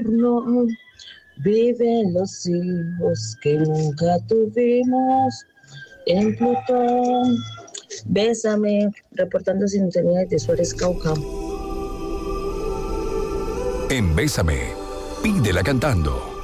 eterno. Viven los hijos que nunca tuvimos en Plutón. Bésame, reportando sintonía de Suárez, Cauca. En Bésame, pídela cantando.